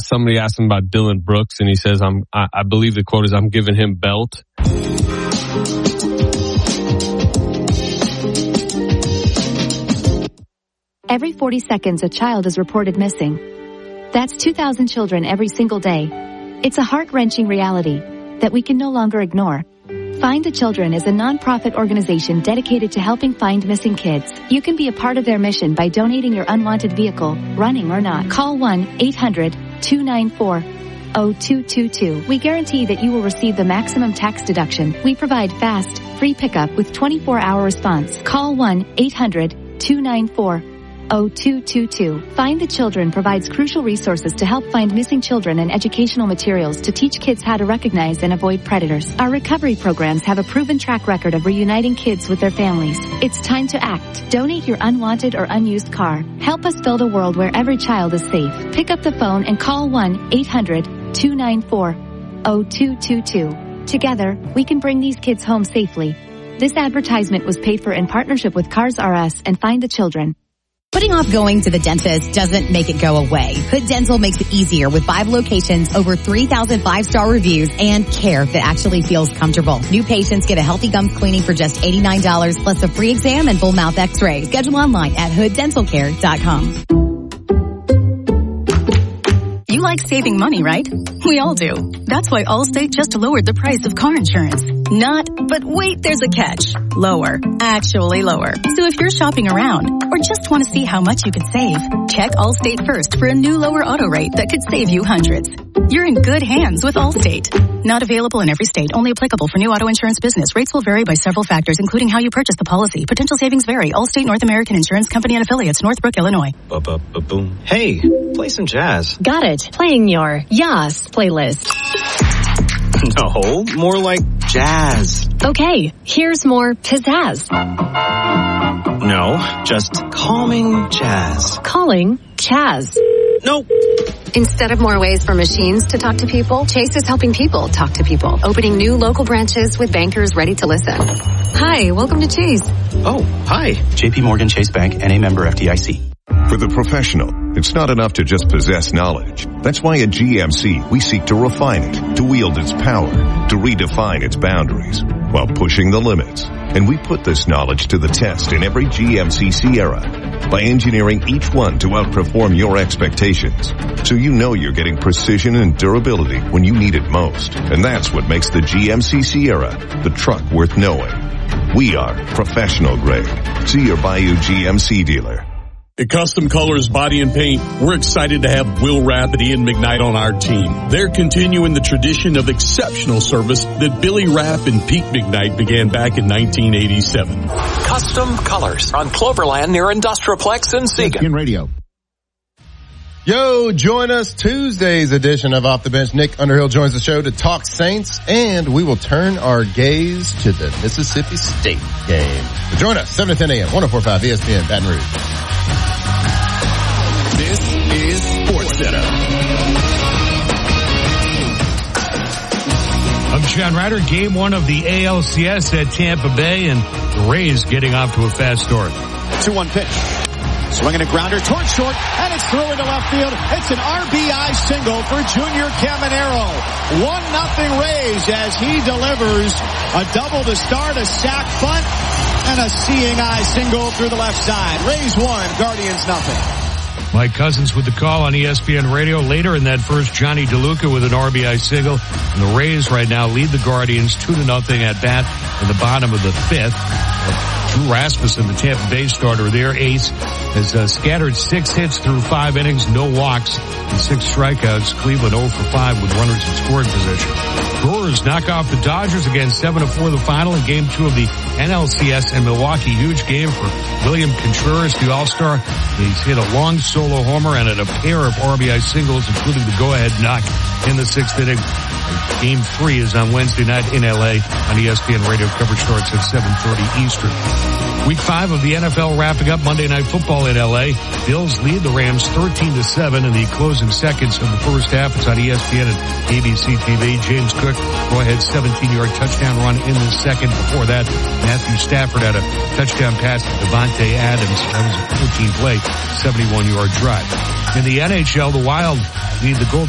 somebody asked him about Dylan Brooks, and he says, I believe the quote is, I'm giving him belt. Every 40 seconds, a child is reported missing. That's 2,000 children every single day. It's a heart-wrenching reality that we can no longer ignore. Find the Children is a non-profit organization dedicated to helping find missing kids. You can be a part of their mission by donating your unwanted vehicle, running or not. Call 1-800-294-0222. We guarantee that you will receive the maximum tax deduction. We provide fast, free pickup with 24-hour response. Call 1-800-294-0222. Find the Children provides crucial resources to help find missing children and educational materials to teach kids how to recognize and avoid predators. Our recovery programs have a proven track record of reuniting kids with their families. It's time to act. Donate your unwanted or unused car. Help us build a world where every child is safe. Pick up the phone and call 1-800-294-0222. Together, we can bring these kids home safely. This advertisement was paid for in partnership with Cars R Us and Find the Children. Putting off going to the dentist doesn't make it go away. Hood Dental makes it easier with 5 locations, over 3,000 5-star reviews, and care that actually feels comfortable. New patients get a healthy gums cleaning for just $89, plus a free exam and full mouth x-ray. Schedule online at hooddentalcare.com. You like saving money, right? We all do. That's why Allstate just lowered the price of car insurance. Not, but wait, there's a catch. Lower. Actually lower. So if you're shopping around or just want to see how much you could save, check Allstate first for a new lower auto rate that could save you hundreds. You're in good hands with Allstate. Not available in every state. Only applicable for new auto insurance business. Rates will vary by several factors, including how you purchase the policy. Potential savings vary. Allstate North American Insurance Company and Affiliates, Northbrook, Illinois. Ba-ba-ba-boom. Hey, play some jazz. Got it. Playing your Yas playlist. No, more like jazz. Okay, here's more pizzazz. No, just calming jazz. Calling Chaz. Nope. Instead of more ways for machines to talk to people, Chase is helping people talk to people, opening new local branches with bankers ready to listen. Hi, welcome to Chase. Oh, hi. JP Morgan Chase Bank, N.A. member FDIC. For the professional, it's not enough to just possess knowledge. That's why at GMC, we seek to refine it, to wield its power, to redefine its boundaries, while pushing the limits. And we put this knowledge to the test in every GMC Sierra by engineering each one to outperform your expectations. So you know you're getting precision and durability when you need it most. And that's what makes the GMC Sierra the truck worth knowing. We are professional grade. See your Bayou GMC dealer. At Custom Colors Body and Paint, we're excited to have Will Rapp and Ian McKnight on our team. They're continuing the tradition of exceptional service that Billy Rapp and Pete McKnight began back in 1987. Custom Colors on Cloverland near Industrialplex in Siegen. Radio. Yo, join us Tuesday's edition of Off the Bench. Nick Underhill joins the show to talk Saints, and we will turn our gaze to the Mississippi State game. So join us 7 to 10 a.m. 104.5 ESPN Baton Rouge. This is Sports Center. I'm John Ryder. Game 1 of the ALCS at Tampa Bay, and the Rays getting off to a fast start. 2-1 pitch. Swinging a grounder towards short, and it's through into left field. It's an RBI single for Junior Caminero. 1-0 Rays as he delivers a double to start, a sac bunt, and a seeing eye single through the left side. Rays 1, Guardians 0. Mike Cousins with the call on ESPN Radio. Later in that first, Johnny DeLuca with an RBI single. And the Rays right now lead the Guardians 2-0 at bat in the bottom of the 5th. Drew Rasmussen, the Tampa Bay starter, their ace, has scattered 6 hits through 5 innings, no walks, and 6 strikeouts. Cleveland 0 for 5 with runners in scoring position. Brewers knock off the Dodgers again, 7-4 the final in Game 2 of the NLCS in Milwaukee. Huge game for William Contreras, the All-Star. He's hit a long solo homer and a pair of RBI singles, including the go-ahead knock in the 6th inning. Game 3 is on Wednesday night in L.A. on ESPN Radio. Coverage starts at 7:30 Eastern. Week 5 of the NFL wrapping up. Monday Night Football in L.A. Bills lead the Rams 13-7 in the closing seconds of the first half. It's on ESPN and ABC TV. James Cook, go-ahead 17-yard touchdown run in the second. Before that, Matthew Stafford had a touchdown pass to Devontae Adams. That was a 14-play, 71-yard drive. In the NHL, the Wild lead the Golden